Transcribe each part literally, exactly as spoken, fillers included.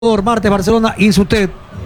Martes, Barcelona, Insuted.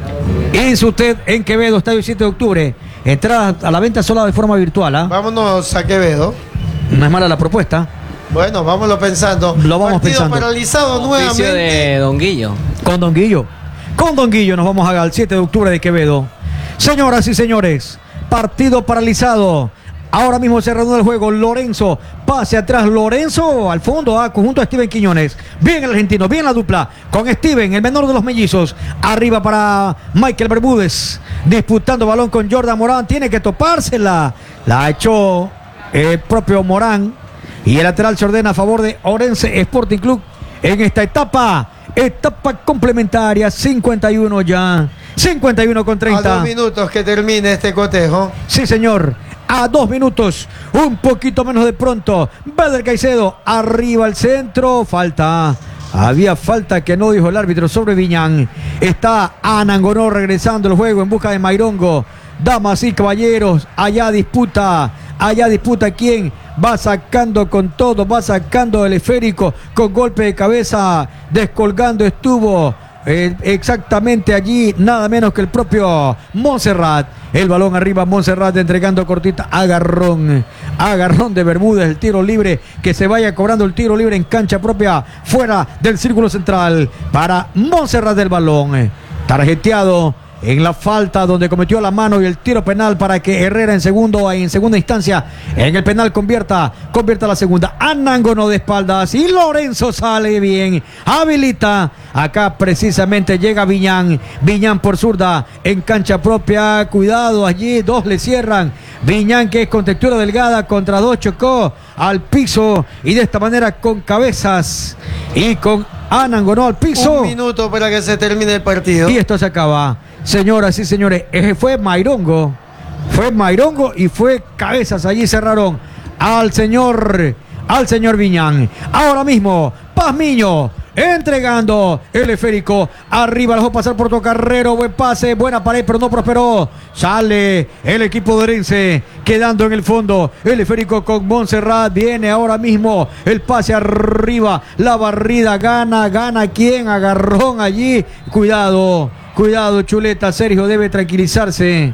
Insuted en Quevedo, estadio siete de octubre. Entrada a la venta sola de forma virtual. ¿eh? Vámonos a Quevedo. No es mala la propuesta. Bueno, vámonos pensando. Lo vamos Partido pensando. paralizado nuevamente. de Don Guillo. Con Don Guillo. Con Don Guillo nos vamos al siete de octubre de Quevedo. Señoras y señores, partido paralizado. Ahora mismo se reanuda el juego. Lorenzo, pase atrás. Lorenzo al fondo, ah, conjunto a Steven Quiñones. Bien el argentino, bien la dupla. Con Steven, el menor de los mellizos. Arriba para Michael Bermúdez. Disputando balón con Jordan Morán. Tiene que topársela. La echó el propio Morán. Y el lateral se ordena a favor de Orense Sporting Club en esta etapa. Etapa complementaria. cincuenta y uno ya. cincuenta y uno con treinta. A dos minutos que termine este cotejo. Sí, señor. A dos minutos, un poquito menos de pronto. Beder Caicedo, arriba al centro. Falta. Había falta que no dijo el árbitro sobre Viñán. Está Anangonó regresando al juego en busca de Mairongo. Damas y caballeros, allá disputa. Allá disputa quién va sacando con todo. Va sacando el esférico con golpe de cabeza. Descolgando estuvo. Eh, exactamente allí, nada menos que el propio Montserrat. El balón arriba, Montserrat entregando cortita. Agarrón, agarrón de Bermúdez. El tiro libre, que se vaya cobrando el tiro libre en cancha propia, fuera del círculo central para Montserrat del balón. Tarjeteado en la falta donde cometió la mano y el tiro penal para que Herrera en segundo en segunda instancia en el penal convierta convierta la segunda. Anangonó de espaldas y Lorenzo sale bien, habilita. Acá precisamente llega Viñán, Viñán por zurda en cancha propia, cuidado allí, dos le cierran. Viñán, que es con textura delgada, contra dos chocó al piso y de esta manera con cabezas y con Anangonó al piso. Un minuto para que se termine el partido. Y esto se acaba. Señoras y señores, fue Mairongo, fue Mairongo y fue cabezas. Allí cerraron al señor, al señor Viñán. Ahora mismo, Pazmiño entregando el esférico. Arriba, lo dejó pasar por Tocarrero. Buen pase, buena pared, pero no prosperó. Sale el equipo de Orense, quedando en el fondo. El esférico con Montserrat. Viene ahora mismo el pase arriba. La barrida, gana, gana quién. Agarrón allí. Cuidado. Cuidado, Chuleta. Sergio debe tranquilizarse.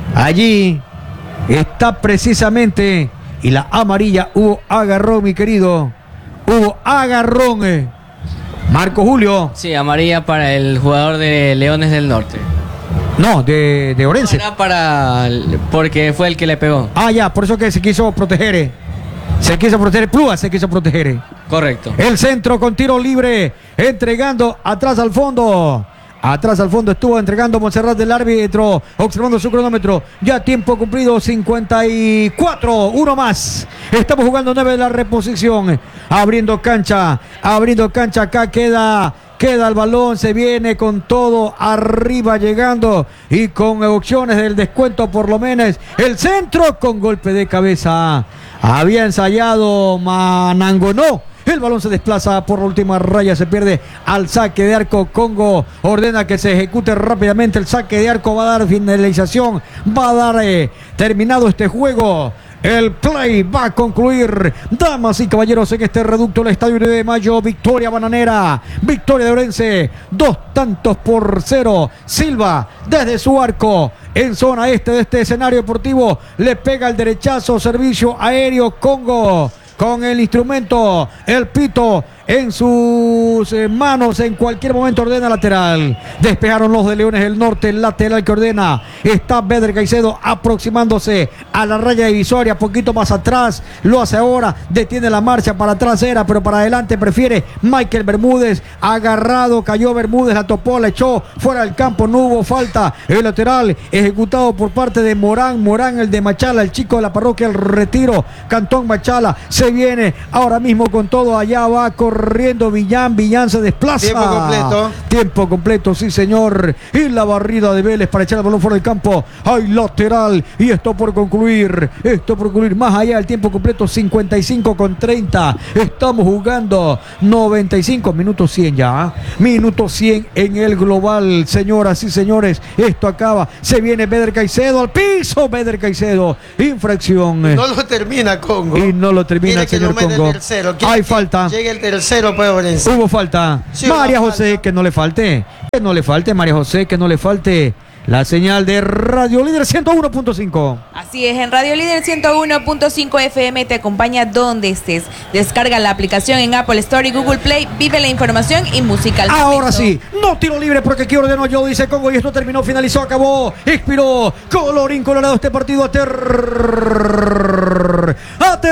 Allí está precisamente. Y la amarilla, hubo agarrón, mi querido. Hubo agarrón. Marco Julio. Sí, amarilla para el jugador de Leones del Norte. No, de, de Orense. Era para. Porque fue el que le pegó. Ah, ya, por eso que se quiso proteger. Se quiso proteger. Plúa se quiso proteger. Correcto. El centro con tiro libre. Entregando atrás al fondo. Atrás al fondo estuvo entregando Montserrat del árbitro, observando su cronómetro. Ya tiempo cumplido, cincuenta y cuatro, uno más. Estamos jugando nueve de la reposición. Abriendo cancha, abriendo cancha. Acá queda, queda el balón. Se viene con todo arriba, llegando y con opciones del descuento por lo menos. El centro con golpe de cabeza. Había ensayado Manangonó. El balón se desplaza por la última raya, se pierde al saque de arco. Congo ordena que se ejecute rápidamente el saque de arco. Va a dar finalización, va a dar eh, terminado este juego. El play va a concluir. Damas y caballeros, en este reducto del Estadio nueve de Mayo, victoria bananera, victoria de Orense, dos tantos por cero. Silva desde su arco en zona este de este escenario deportivo le pega el derechazo, servicio aéreo. Congo con el instrumento, el pito en sus manos, en cualquier momento ordena lateral. Despejaron los de Leones del Norte, el lateral que ordena. Está Beder Caicedo aproximándose a la raya divisoria, poquito más atrás, lo hace ahora, detiene la marcha, para atrás era, pero para adelante prefiere Michael Bermúdez, agarrado, cayó Bermúdez, la topó, la echó fuera del campo, no hubo falta. El lateral ejecutado por parte de Morán, Morán el de Machala, el chico de la parroquia, el retiro, Cantón Machala, se viene ahora mismo con todo, allá va corriendo Viñán, Viñán se desplaza. Tiempo completo. Tiempo completo, sí señor. Y la barrida de Vélez para echar el balón fuera del campo. Hay lateral y esto por concluir. Esto por concluir. Más allá del tiempo completo, cincuenta y cinco con treinta. Estamos jugando noventa y cinco, minutos cien ya. Minuto cien en el global, señoras y señores. Esto acaba. Se viene Beder Caicedo al piso. Beder Caicedo. Infracción. No lo termina Congo. Y no lo termina el señor Congo. El Hay falta. Llega el tercero. cero para Orense. Hubo falta. Sí, María hubo José, falta. que no le falte. Que no le falte, María José, que no le falte la señal de Radio Líder ciento uno punto cinco. Así es, en Radio Líder ciento uno punto cinco F M te acompaña donde estés. Descarga la aplicación en Apple Store y Google Play. Vive la información y música al Ahora momento. sí, no tiro libre porque aquí ordenó yo, dice Congo, y esto terminó, finalizó, acabó, expiró, colorín colorado este partido a ter... a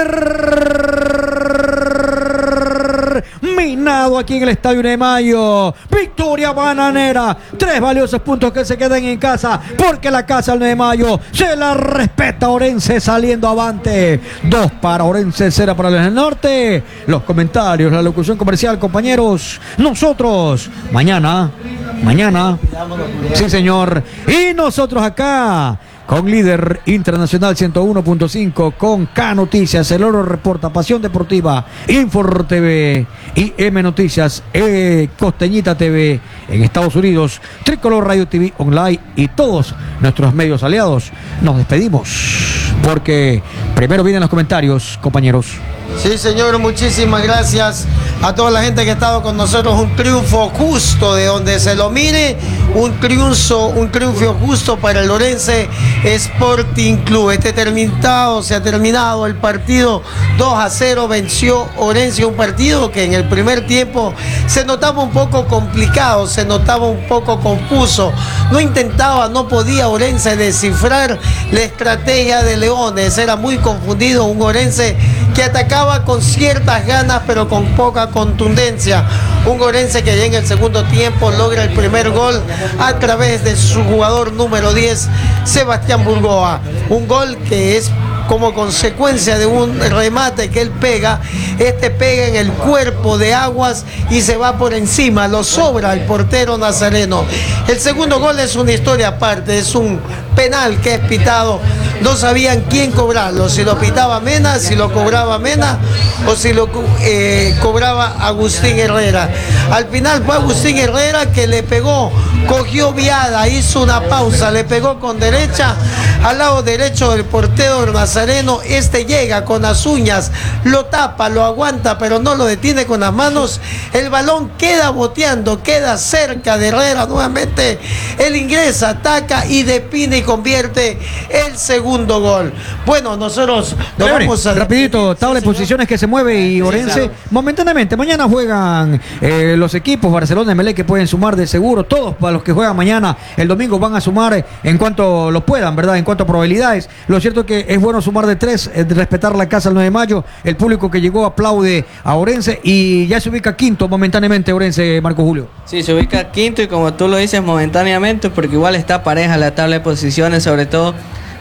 terminado aquí en el Estadio de Mayo. Victoria bananera, tres valiosos puntos que se quedan en casa porque la casa del nueve de Mayo se la respeta. Orense saliendo avante, dos para Orense, cero para el Norte. Los comentarios, la locución comercial, compañeros. Nosotros mañana, mañana, sí señor, y nosotros acá con Líder Internacional ciento uno punto cinco, con K Noticias, El Oro Reporta, Pasión Deportiva, Infor T V y M Noticias, eh, Costeñita T V en Estados Unidos, Tricolor Radio T V Online y todos nuestros medios aliados. Nos despedimos porque primero vienen los comentarios, compañeros. Sí, señor, muchísimas gracias a toda la gente que ha estado con nosotros. Un triunfo justo de donde se lo mire, un triunfo, un triunfo justo para el Orense Sporting Club. Este terminado, se ha terminado el partido dos a cero, venció Orense, un partido que en el primer tiempo se notaba un poco complicado, se notaba un poco confuso. No intentaba, no podía Orense descifrar la estrategia de Leones, era muy confundido, un Orense que atacaba con ciertas ganas pero con poca contundencia. Un Orense que ya en el segundo tiempo logra el primer gol a través de su jugador número diez, Sebastián Burgoa. Un gol que es como consecuencia de un remate que él pega. Este pega en el cuerpo de Aguas y se va por encima, lo sobra el portero nazareno. El segundo gol es una historia aparte, es un penal que es pitado. No sabían quién cobrarlo, si lo pitaba Mena, si lo cobraba Mena o si lo eh, cobraba Agustín Herrera. Al final fue Agustín Herrera que le pegó, cogió viada, hizo una pausa, le pegó con derecha al lado derecho del portero nazareno. Este llega con las uñas, lo tapa, lo aguanta, pero no lo detiene con las manos. El balón queda boteando, queda cerca de Herrera nuevamente. Él ingresa, ataca y depine y convierte el segundo gol. Bueno, nosotros nos Clebre, vamos a... rapidito, tabla de Sí, señor. posiciones que se mueve y Orense claro. momentáneamente. Mañana juegan eh, los equipos Barcelona y Emelec, que pueden sumar de seguro. Todos para los que juegan mañana, el domingo, van a sumar en cuanto lo puedan, ¿verdad? En cuanto a probabilidades. Lo cierto es que es bueno sumar de tres, eh, de respetar la casa el nueve de mayo. El público que llegó aplaude a Orense y ya se ubica quinto momentáneamente Orense, Marco Julio. Sí, se ubica quinto y como tú lo dices momentáneamente porque igual está pareja la tabla de posiciones, sobre todo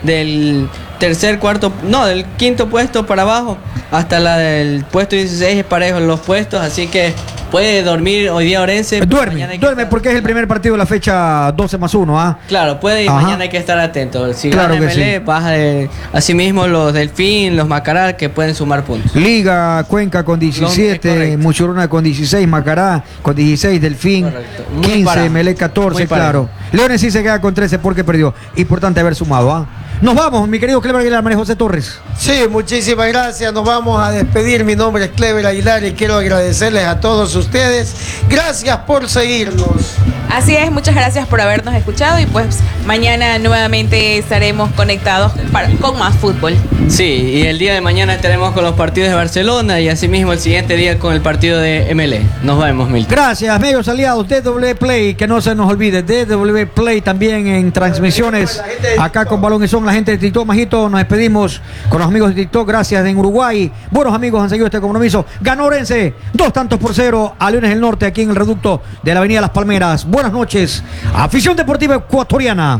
del tercer, cuarto, no, del quinto puesto para abajo hasta la del puesto dieciséis es parejo en los puestos, así que puede dormir hoy día Orense. Duerme, mañana hay que duerme estar- porque es el primer partido de la fecha doce más uno, ¿ah? Claro, puede y Ajá. mañana hay que estar atento. Si Claro gana que M L E, sí. baja de, asimismo los Delfín, los Macaral que pueden sumar puntos. Liga Cuenca con diecisiete, correcto. Muchuruna con dieciséis, Macará con dieciséis, Delfín Correcto. Muy quince, parejo. Melec catorce, Muy parejo. claro. Leones sí se queda con trece porque perdió. Importante haber sumado, ¿ah? Nos vamos, mi querido Cleber Aguilar, María José Torres. Sí, muchísimas gracias. Nos vamos a despedir. Mi nombre es Cleber Aguilar y quiero agradecerles a todos ustedes. Gracias por seguirnos. Así es, muchas gracias por habernos escuchado y pues mañana nuevamente estaremos conectados para- con más fútbol. Sí, y el día de mañana estaremos con los partidos de Barcelona y asimismo el siguiente día con el partido de M L E. Nos vemos, Milton. Gracias, medios aliados, D W Play, que no se nos olvide, D W Play también en transmisiones acá con Balón y Son, la gente de TikTok, Majito, nos despedimos con los amigos de TikTok, gracias en Uruguay, buenos amigos han seguido este compromiso, ganó Orense, dos tantos por cero a Leones del Norte aquí en el reducto de la avenida Las Palmeras. Buenas noches, afición deportiva ecuatoriana.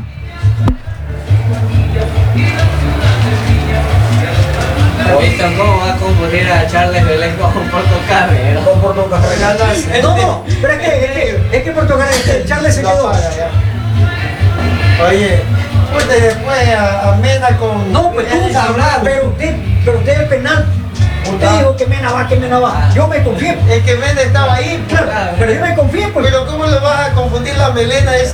Víctor, ¿cómo va a confundir a Charles Vélez con Portocarrero? No, no, pero es que, es que, Portugal, Charles se No, para, ya. Oye, pues después a, a Mena con... No, pues tú sabrás, pero usted, pero usted el penal. Usted Ah. dijo que Mena va, que Mena va. Yo me confié. Es que Mena estaba ahí. Claro, pero yo me confié, pues. Pero ¿cómo le vas a confundir la melena? Es...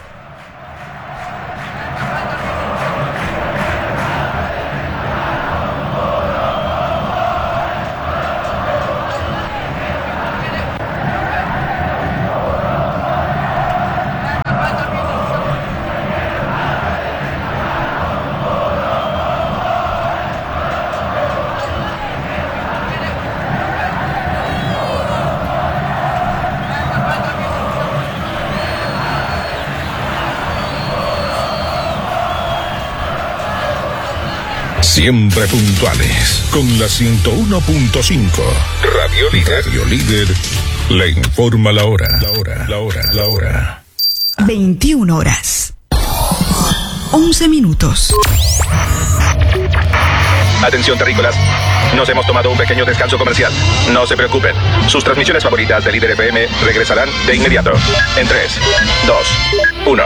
Siempre puntuales con la ciento uno punto cinco. Radio Líder. Radio Líder le informa la hora. La hora, la hora, la hora. veintiuna horas. once minutos. Atención terrícolas, nos hemos tomado un pequeño descanso comercial. No se preocupen, sus transmisiones favoritas de Líder F M regresarán de inmediato. En tres, dos, uno.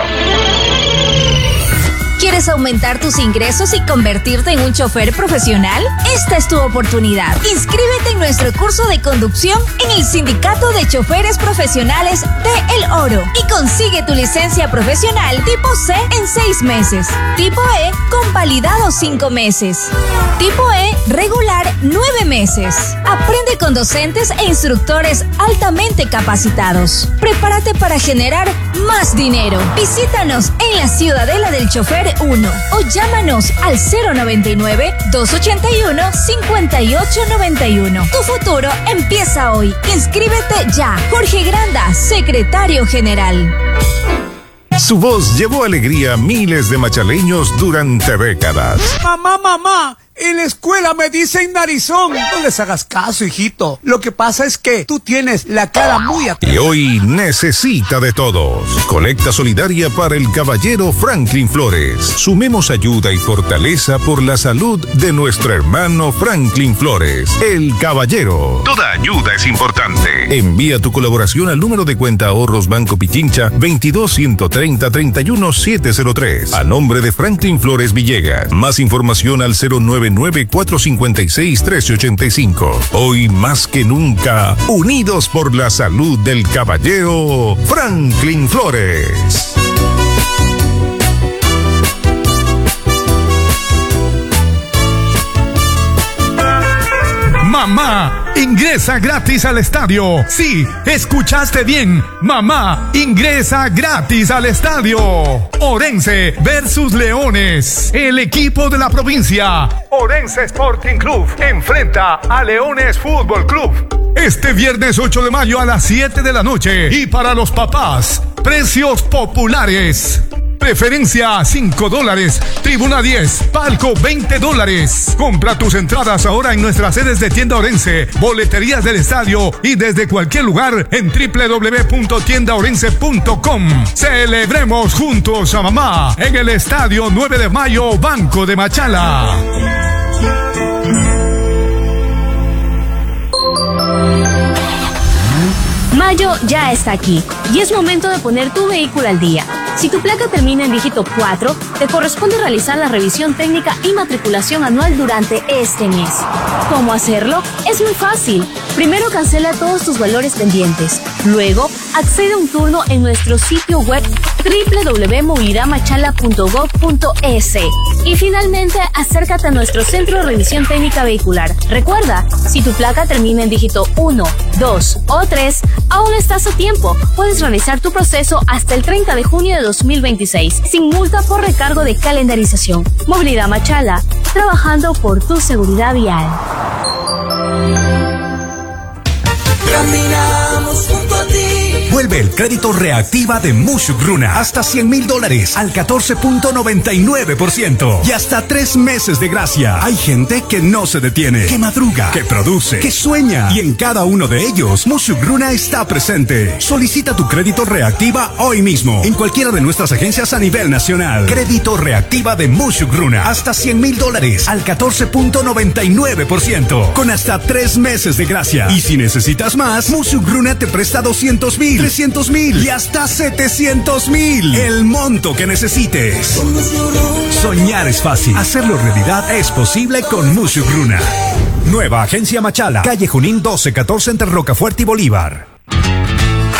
¿Quieres aumentar tus ingresos y convertirte en un chofer profesional? Esta es tu oportunidad. Inscríbete en nuestro curso de conducción en el Sindicato de Choferes Profesionales de El Oro y consigue tu licencia profesional tipo C en seis meses, tipo E convalidado cinco meses, tipo E regular nueve meses. Aprende con docentes e instructores altamente capacitados. Prepárate para generar más dinero. Visítanos en la Ciudadela del Chofer uno o llámanos al cero noventa y nueve, dos ochenta y uno, cincuenta y ocho noventa y uno. Tu futuro empieza hoy. Inscríbete ya. Jorge Granda, secretario general. Su voz llevó alegría a miles de machaleños durante décadas. Mamá, mamá, en la escuela me dicen narizón. No les hagas caso, hijito. Lo que pasa es que tú tienes la cara muy atrás. Y hoy necesita de todos. Colecta solidaria para el caballero Franklin Flores. Sumemos ayuda y fortaleza por la salud de nuestro hermano Franklin Flores, el caballero. Toda ayuda es importante. Envía tu colaboración al número de cuenta ahorros Banco Pichincha veintidós, ciento treinta, treinta y uno, setecientos tres. A nombre de Franklin Flores Villegas. Más información al cero nueve nueve, cuatro cinco seis, uno tres ocho cinco. Hoy más que nunca, unidos por la salud del caballero Franklin Flores. Mamá, ingresa gratis al estadio. Sí, escuchaste bien. Mamá, ingresa gratis al estadio. Orense versus Leones. El equipo de la provincia. Orense Sporting Club enfrenta a Leones Fútbol Club. Este viernes ocho de mayo a las siete de la noche. Y para los papás, precios populares. Preferencia cinco dólares, tribuna diez, palco veinte dólares. Compra tus entradas ahora en nuestras sedes de tienda Orense, boleterías del estadio y desde cualquier lugar en doble u doble u doble u punto tienda orense punto com. Celebremos juntos a mamá en el estadio nueve de mayo, Banco de Machala. Mayo ya está aquí y es momento de poner tu vehículo al día. Si tu placa termina en dígito cuatro, te corresponde realizar la revisión técnica y matriculación anual durante este mes. ¿Cómo hacerlo? Es muy fácil. Primero cancela todos tus valores pendientes. Luego, accede a un turno en nuestro sitio web doble u doble u doble u punto movilidad machala punto gov punto es. Y finalmente, acércate a nuestro centro de revisión técnica vehicular. Recuerda, si tu placa termina en dígito uno, dos o tres, aún estás a tiempo. Puedes realizar tu proceso hasta el treinta de junio de dos mil veintiséis, sin multa por recargo de calendarización. Movilidad Machala, trabajando por tu seguridad vial. Caminamos junto a ti. Vuelve el crédito Reactiva de Mushuk Runa. Hasta cien mil dólares al catorce punto noventa y nueve por ciento. Y hasta tres meses de gracia. Hay gente que no se detiene, que madruga, que produce, que sueña. Y en cada uno de ellos, Mushuk Runa está presente. Solicita tu crédito Reactiva hoy mismo. En cualquiera de nuestras agencias a nivel nacional. Crédito Reactiva de Mushuk Runa. Hasta cien mil dólares al catorce punto noventa y nueve por ciento. Con hasta tres meses de gracia. Y si necesitas más, Mushuk Runa te presta doscientos mil, trescientos mil y hasta setecientos mil. El monto que necesites. Soñar es fácil. Hacerlo realidad es posible con Mushuk Runa. Nueva agencia Machala. Calle Junín doce catorce entre Rocafuerte y Bolívar.